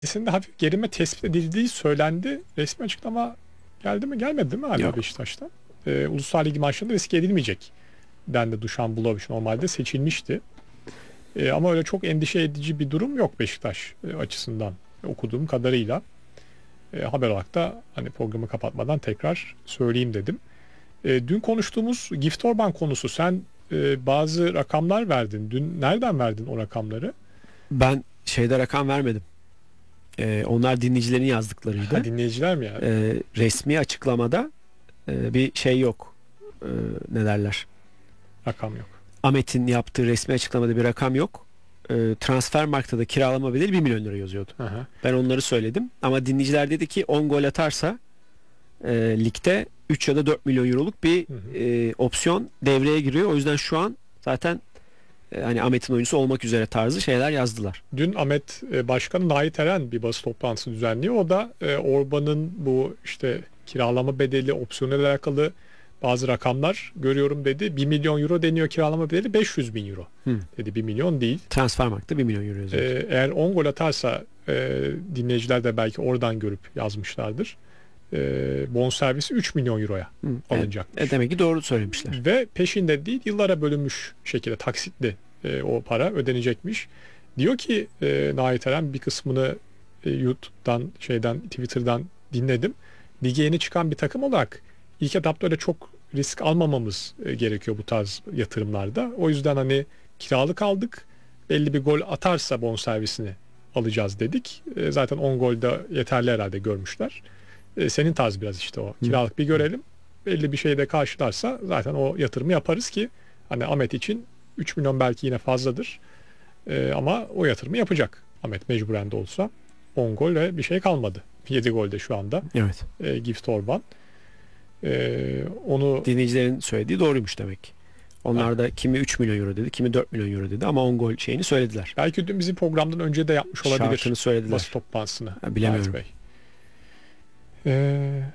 Kendisinde hafif gerilme tespit edildiği söylendi. Resmi açıklama geldi mi gelmedi mi hala Yok. Beşiktaş'tan? Uluslar Ligi maçlarında riske edilmeyecek dendi. Dušan Vlahović normalde seçilmişti. Ama öyle çok endişe edici bir durum yok Beşiktaş açısından okuduğum kadarıyla. Haber olarak da hani programı kapatmadan tekrar söyleyeyim dedim. Dün konuştuğumuz Gift Orban konusu, sen bazı rakamlar verdin. Dün nereden verdin o rakamları? Ben şeyde rakam vermedim. Onlar dinleyicilerin Ha, yazdıklarıydı. dinleyiciler mi yani? Resmi açıklamada bir şey yok. Ne derler? Rakam yok. Ahmet'in yaptığı resmi açıklamada bir rakam yok. Transfermarkt'ta da kiralama bedeli 1 milyon lira yazıyordu. Aha. Ben onları söyledim. Ama dinleyiciler dedi ki 10 gol atarsa ligde 3 ya da 4 milyon euroluk bir opsiyon devreye giriyor. O yüzden şu an zaten hani Ahmet'in oyuncusu olmak üzere tarzı şeyler yazdılar. Dün Ahmet Başkanı Nait Eren bir basın toplantısı düzenliyor. O da Orban'ın bu işte kiralama bedeli opsiyonel alakalı bazı rakamlar görüyorum dedi. 1 milyon euro deniyor kiralama bedeli, 500 bin euro dedi, 1 milyon değil. Transfermarkt'ta 1 milyon euro yazıyor. Eğer 10 gol atarsa dinleyiciler de belki oradan görüp yazmışlardır. Bonservisi 3 milyon euroya alınacakmış. Demek ki doğru söylemişler. Ve peşinde değil, yıllara bölünmüş şekilde taksitli o para ödenecekmiş. Diyor ki Nait Eren, bir kısmını YouTube'dan, Twitter'dan dinledim. Lige yeni çıkan bir takım olarak ilk etapta öyle çok risk almamamız gerekiyor bu tarz yatırımlarda. O yüzden hani kiralık aldık. Belli bir gol atarsa bonservisini alacağız dedik. Zaten 10 gol de yeterli herhalde görmüşler. Senin tarz biraz işte o. Kiralık bir görelim. Belli bir şeyde karşılarsa zaten o yatırımı yaparız ki hani Ahmet için 3 milyon belki yine fazladır. Ama o yatırımı yapacak. Ahmet mecburen de olsa. 10 gol ve bir şey kalmadı. 7 golde şu anda. Evet. Gift Orban. Onu Dinleyicilerin söylediği doğruymuş demek. Onlar da kimi 3 milyon euro dedi, kimi 4 milyon euro dedi ama 10 gol şeyini söylediler. belki dün bizim programdan önce de yapmış olabilir. Şartını söylediler. Basın toplantısını. Bilemiyorum. Bey. Ee,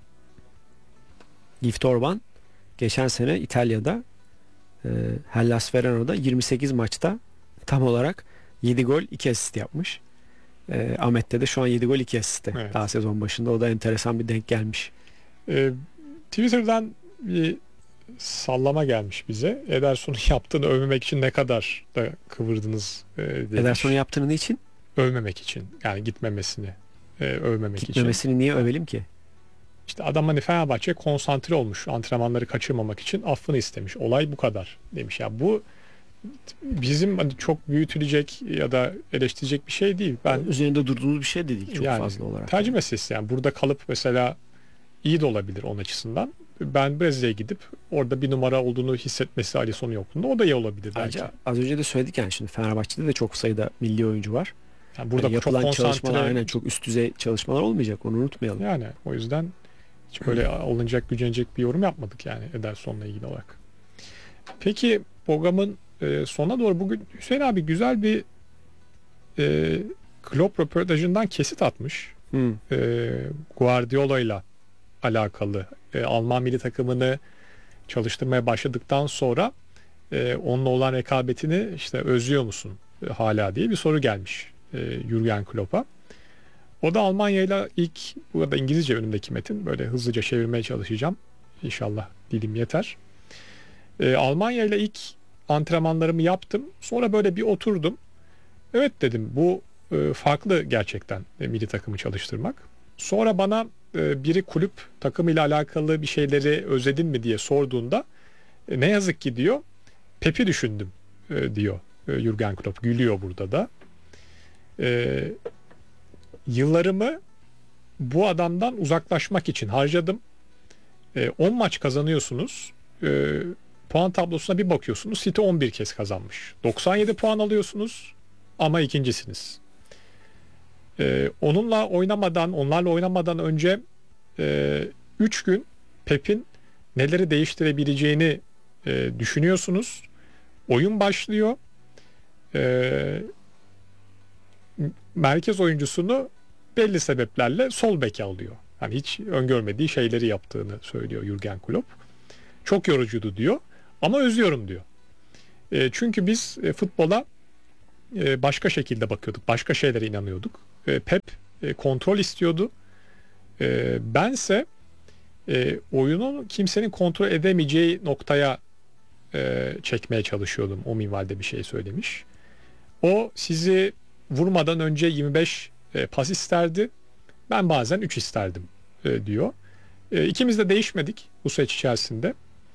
Gift Orban geçen sene İtalya'da Hellas Verona'da 28 maçta tam olarak 7 gol 2 asist yapmış. Ahmet'te de şu an 7 gol 2 asiste. Evet. Daha sezon başında, o da enteresan bir denk gelmiş. Twitter'dan bir sallama gelmiş bize. Ederson'un yaptığını övmemek için ne kadar da kıvırdınız demiş. Ederson'un yaptığını niçin? Övmemek için. Yani gitmemesini övmemek için. Gitmemesini niye övelim ki? İşte adam hani Fenerbahçe konsantre olmuş, antrenmanları kaçırmamak için affını istemiş. Olay bu kadar demiş. Ya bu bizim hani çok büyütülecek ya da eleştirecek bir şey değil. Ben Üzerinde durduğumuz bir şey de değil çok yani fazla olarak. tercih meselesi, yani burada kalıp mesela iyi de olabilir onun açısından. Ben Brezilya'ya gidip orada bir numara olduğunu hissetmesi Alisson'un yokluğunda, o da iyi olabilir belki. Ayrıca az önce de söyledik, yani şimdi Fenerbahçe'de de çok sayıda milli oyuncu var. Yani burada Yani çok yapılan konsantre, çalışmalar aynen çok üst düzey çalışmalar olmayacak, onu unutmayalım. yani o yüzden hiç böyle alınacak gücenecek bir yorum yapmadık yani Ederson'la ilgili olarak. Peki programın sonuna doğru bugün Hüseyin abi güzel bir Klopp röportajından kesit atmış. Guardiola'yla alakalı. Alman milli takımını çalıştırmaya başladıktan sonra onunla olan rekabetini işte özlüyor musun hala diye bir soru gelmiş Jürgen Klopp'a. O da Almanya'yla ilk, burada İngilizce önümdeki metin, böyle hızlıca çevirmeye çalışacağım. İnşallah dilim yeter. Almanya ile ilk antrenmanlarımı yaptım. Sonra böyle bir oturdum. Evet dedim, bu farklı gerçekten milli takımı çalıştırmak. Sonra bana biri kulüp takımıyla alakalı bir şeyleri özledin mi diye sorduğunda ne yazık ki diyor, Pep'i düşündüm diyor Jürgen Klopp. Gülüyor burada da. Yıllarımı bu adamdan uzaklaşmak için harcadım. 10 maç kazanıyorsunuz. Puan tablosuna bir bakıyorsunuz. City 11 kez kazanmış. 97 puan alıyorsunuz ama ikincisiniz. Onlarla oynamadan önce 3 gün Pep'in neleri değiştirebileceğini düşünüyorsunuz. Oyun başlıyor. Merkez oyuncusunu belli sebeplerle sol beke alıyor. Hani hiç öngörmediği şeyleri yaptığını söylüyor Jürgen Klopp. Çok yorucuydu diyor ama özlüyorum diyor. Çünkü biz futbola başka şekilde bakıyorduk. Başka şeylere inanıyorduk. Pep kontrol istiyordu. Bense oyunu kimsenin kontrol edemeyeceği noktaya çekmeye çalışıyordum. O minvalde bir şey söylemiş. O sizi vurmadan önce 25 pas isterdi. Ben bazen 3 isterdim diyor. İkimiz de değişmedik bu süreç içerisinde.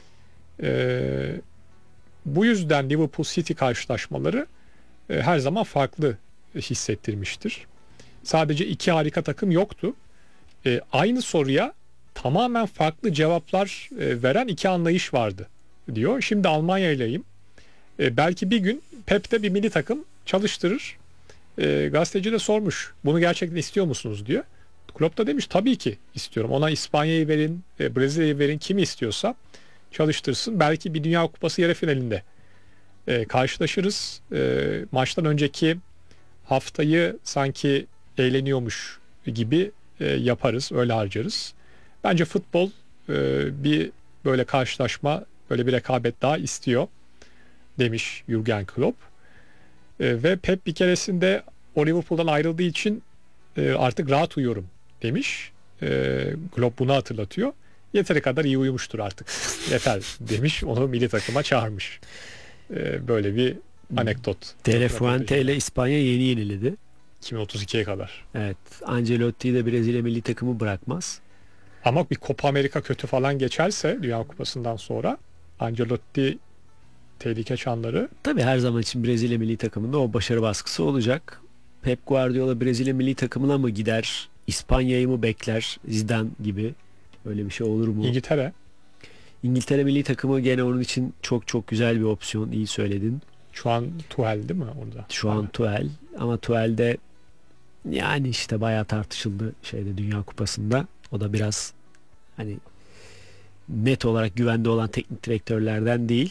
Bu yüzden Liverpool City karşılaşmaları her zaman farklı hissettirmiştir. Sadece iki harika takım yoktu. Aynı soruya tamamen farklı cevaplar veren iki anlayış vardı diyor. Şimdi Almanya ileyim. Belki bir gün Pep de bir milli takım çalıştırır. Gazeteci de sormuş. Bunu gerçekten istiyor musunuz diyor. Klopp da demiş tabii ki istiyorum. Ona İspanya'yı verin, Brezilya'yı verin, kimi istiyorsa çalıştırsın. Belki bir Dünya Kupası yarı finalinde karşılaşırız. Maçtan önceki haftayı sanki eğleniyormuş gibi yaparız, öyle harcarız. Bence futbol bir böyle karşılaşma, böyle bir rekabet daha istiyor demiş Jürgen Klopp. Ve Pep bir keresinde o Liverpool'dan ayrıldığı için artık rahat uyuyorum demiş. Klopp bunu hatırlatıyor. Yeteri kadar iyi uyumuştur artık. Yeter demiş. Onu milli takıma çağırmış. Böyle bir anekdot. De La Fuente ile İspanya yeni yeniledi. 2032'ye kadar. Evet. Ancelotti'yi de Brezilya milli takımı bırakmaz. Ama bir Copa Amerika kötü falan geçerse Dünya Kupası'ndan sonra Ancelotti tehlike çanları. Tabii her zaman için Brezilya milli takımında o başarı baskısı olacak. Pep Guardiola Brezilya milli takımına mı gider? İspanya'yı mı bekler? Zidane gibi. Öyle bir şey olur mu? İngiltere milli takımı gene onun için çok çok güzel bir opsiyon. İyi söyledin. Şu an Tuchel değil mi orada? Şu an Tuchel. Ama Tuchel de yani işte bayağı tartışıldı Dünya Kupası'nda. O da biraz hani net olarak güvende olan teknik direktörlerden değil.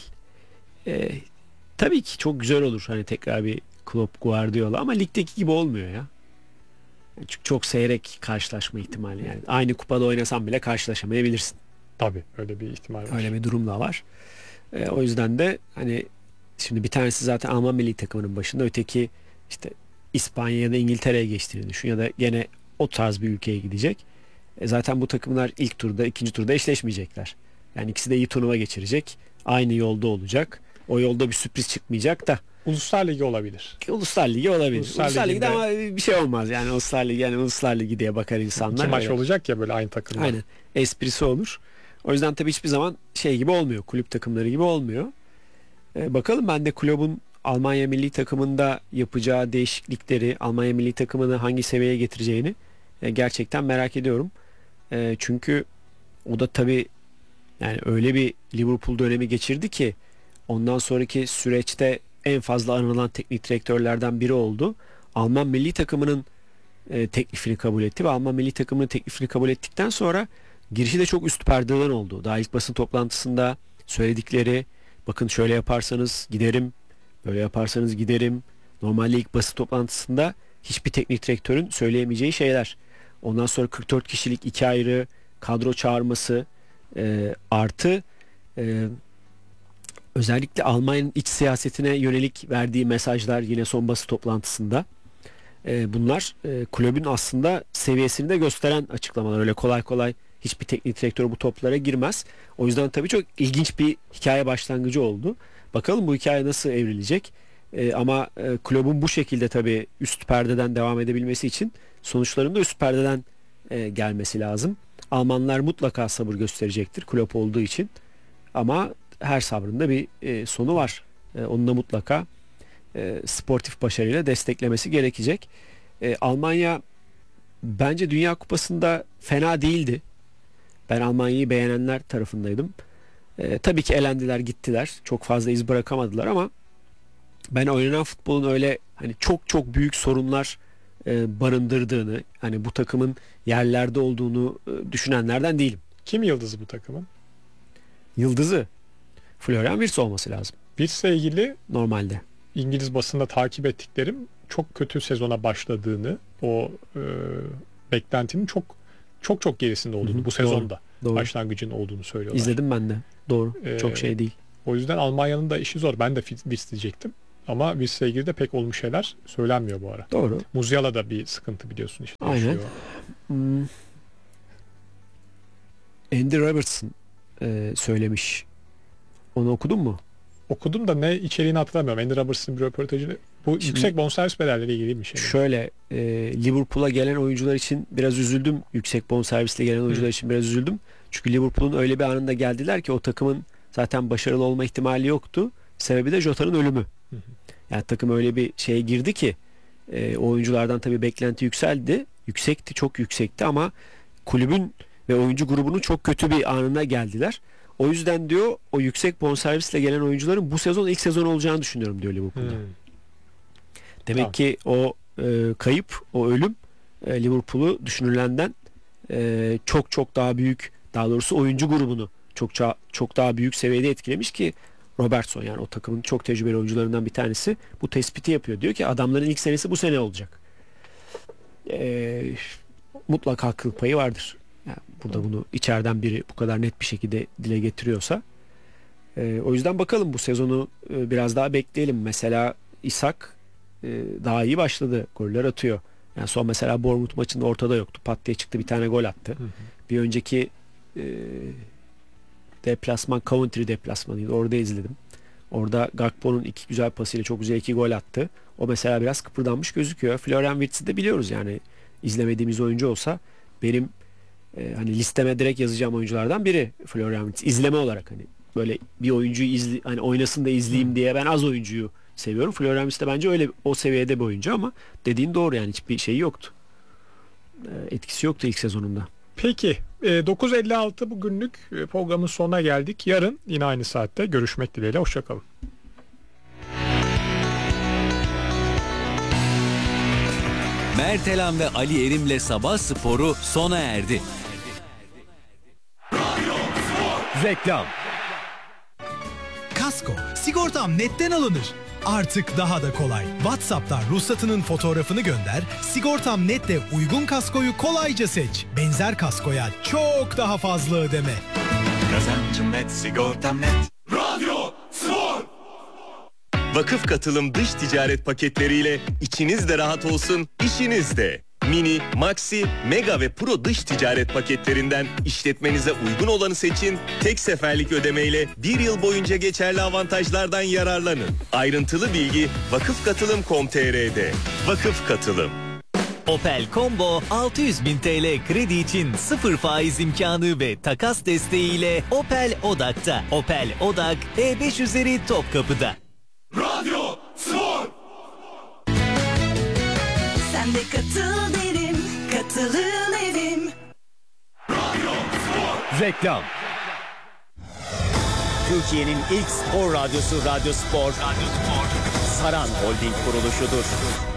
Tabii ki çok güzel olur hani tekrar bir Klopp Guardiola ama ligdeki gibi olmuyor ya. Çünkü çok seyrek karşılaşma ihtimali yani. Aynı kupada oynasan bile karşılaşamayabilirsin. Tabii öyle bir ihtimal var. Öyle bir durum da var. O yüzden de hani şimdi bir tanesi zaten Alman milli takımının başında, öteki işte İspanya ya da İngiltere'ye geçtiğini düşün ya da gene o tarz bir ülkeye gidecek. Zaten bu takımlar ilk turda, ikinci turda eşleşmeyecekler. Yani ikisi de iyi turnuva geçirecek. Aynı yolda olacak. O yolda bir sürpriz çıkmayacak da. Uluslar Ligi olabilir. Uluslar Ligi olabilir. Uluslar Ligi'de ama bir şey olmaz. Yani Uluslar Ligi, yani Uluslar Ligi diye bakar insanlar. İki maç olacak ya böyle aynı takımda. Aynen. Esprisi olur. O yüzden tabii hiçbir zaman gibi olmuyor. Kulüp takımları gibi olmuyor. Bakalım, ben de kulübün Almanya milli takımında yapacağı değişiklikleri, Almanya milli takımını hangi seviyeye getireceğini gerçekten merak ediyorum. Çünkü o da tabii yani öyle bir Liverpool dönemi geçirdi ki ondan sonraki süreçte en fazla anılan teknik direktörlerden biri oldu. Alman milli takımının teklifini kabul etti ve Alman milli takımının teklifini kabul ettikten sonra girişi de çok üst perdeden oldu. Daha ilk basın toplantısında söyledikleri, bakın şöyle yaparsanız giderim, böyle yaparsanız giderim. Normalde ilk basın toplantısında hiçbir teknik direktörün söyleyemeyeceği şeyler. Ondan sonra 44 kişilik iki ayrı kadro çağırması artı özellikle Almanya'nın iç siyasetine yönelik verdiği mesajlar yine son basın toplantısında. Bunlar kulübün aslında seviyesini de gösteren açıklamalar. Öyle kolay kolay hiçbir teknik direktör bu toplara girmez. O yüzden tabii çok ilginç bir hikaye başlangıcı oldu. Bakalım bu hikaye nasıl evrilecek. Ama kulübün bu şekilde tabii üst perdeden devam edebilmesi için sonuçların da üst perdeden gelmesi lazım. Almanlar mutlaka sabır gösterecektir kulüp olduğu için. Ama her sabrın da bir sonu var. Onu da mutlaka sportif başarıyla desteklemesi gerekecek. Almanya bence Dünya Kupası'nda fena değildi. Ben Almanya'yı beğenenler tarafındaydım. Tabii ki elendiler, gittiler. Çok fazla iz bırakamadılar ama ben oynanan futbolun öyle hani çok çok büyük sorunlar barındırdığını, hani bu takımın yerlerde olduğunu düşünenlerden değilim. Kim yıldızı bu takımın? Yıldızı Florian Wirtz olması lazım. Wirtz'le ilgili normalde İngiliz basında takip ettiklerim çok kötü sezona başladığını, o beklentinin çok gerisinde olduğunu, bu sezonda doğru. Başlangıcın olduğunu söylüyorlar. İzledim ben de. Doğru. Çok şey değil. O yüzden Almanya'nın da işi zor. Ben de Wirtz diyecektim. Ama Wils'le ilgili de pek olmuş şeyler söylenmiyor bu ara. Doğru. Musiala da bir sıkıntı biliyorsun işte. Aynen. yaşıyor. Andy Robertson söylemiş. Onu okudun mu? Okudum da ne içeriğini hatırlamıyorum. Andy Robertson'ın bir röportajını. Bu yüksek bonservis bedelleriyle ilgili bir şey. Şöyle Liverpool'a gelen oyuncular için biraz üzüldüm. Yüksek bonservisle gelen oyuncular için biraz üzüldüm. Çünkü Liverpool'un öyle bir anında geldiler ki o takımın zaten başarılı olma ihtimali yoktu. Sebebi de Jota'nın ölümü. Yani takım öyle bir şeye girdi ki o oyunculardan tabii beklenti yükseldi. Yüksekti, çok yüksekti ama kulübün ve oyuncu grubunun çok kötü bir anına geldiler. O yüzden diyor o yüksek bonservisle gelen oyuncuların bu sezon ilk sezon olacağını düşünüyorum diyor Liverpool'da. Demek Tamam. ki o kayıp, o ölüm Liverpool'u düşünülenden çok çok daha büyük, daha doğrusu oyuncu grubunu çok daha büyük seviyede etkilemiş ki Robertson, yani o takımın çok tecrübeli oyuncularından bir tanesi, bu tespiti yapıyor. Diyor ki adamların ilk senesi bu sene olacak. Mutlaka haklılık payı vardır. Yani burada bunu içeriden biri bu kadar net bir şekilde dile getiriyorsa. O yüzden bakalım, bu sezonu biraz daha bekleyelim. Mesela Isak daha iyi başladı. Goller atıyor. Yani son mesela Bournemouth maçında ortada yoktu. Pat diye çıktı, bir tane gol attı. Bir önceki deplasman, Coventry deplasmanıydı. Orada izledim. Orada Gakpo'nun iki güzel pasıyla çok güzel iki gol attı. O mesela biraz kıpırdanmış gözüküyor. Florian Wirtz'i de biliyoruz yani. İzlemediğimiz oyuncu olsa benim hani listeme direkt yazacağım oyunculardan biri Florian Wirtz. İzleme olarak hani böyle bir oyuncuyu hani oynasın da izleyeyim diye ben az oyuncuyu seviyorum. Florian Wirtz de bence öyle o seviyede bir oyuncu ama dediğin doğru, yani hiçbir şeyi yoktu. Etkisi yoktu ilk sezonunda. Peki 9.56 bugünlük programın sonuna geldik. Yarın yine aynı saatte görüşmek dileğiyle. Hoşçakalın. Mertelan ve Ali Erim'le Sabah Sporu sona erdi. Reklam. Kasko sigortam netten alınır. Artık daha da kolay. WhatsApp'tan ruhsatının fotoğrafını gönder, sigortam netle uygun kaskoyu kolayca seç. Benzer kaskoya çok daha fazla ödeme. Kazancım net, sigortam net. Radyo Spor. Vakıf katılım dış ticaret paketleriyle içiniz de rahat olsun, işiniz de. Mini, Maxi, Mega ve Pro dış ticaret paketlerinden işletmenize uygun olanı seçin. Tek seferlik ödemeyle bir yıl boyunca geçerli avantajlardan yararlanın. Ayrıntılı bilgi vakıfkatılım.com.tr'de. Vakıf Katılım. Opel Combo 600.000 TL kredi için 0 faiz imkanı ve takas desteğiyle Opel Odak'ta. Opel Odak E5 üzeri Topkapı'da. Radyo Spor. Sen de katıl derim, katılın erim. Radyo Spor. Reklam. Türkiye'nin ilk spor radyosu Radyo Spor. Saran Holding kuruluşudur.